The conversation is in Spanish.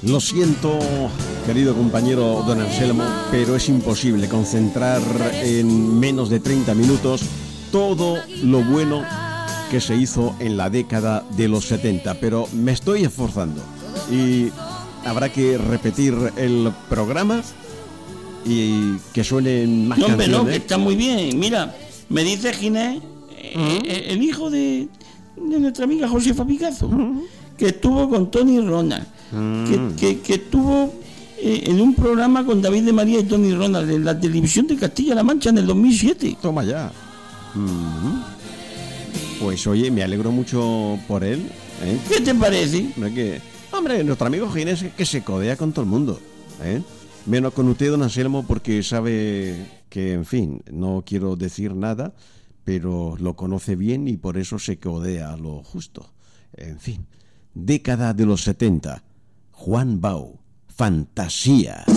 Lo siento, querido compañero don Anselmo, pero es imposible concentrar en menos de 30 minutos todo lo bueno que se hizo en la década de los 70, pero me estoy esforzando y habrá que repetir el programa y que suenen más canciones. No, que está muy bien. Mira, me dice Ginés, el hijo de nuestra amiga Josefa Picazo, que estuvo con Tony Ronald, que estuvo en un programa con David de María y Tony Ronald en la televisión de Castilla-La Mancha en el 2007. Toma ya. Pues oye, me alegro mucho por él, ¿eh? ¿Qué te parece? Hombre, nuestro amigo Ginés es que se codea con todo el mundo, ¿eh? Menos con usted, don Anselmo, porque sabe que, en fin, no quiero decir nada, pero lo conoce bien y por eso se codea a lo justo. En fin, década de los 70, Juan Bau, Fantasía.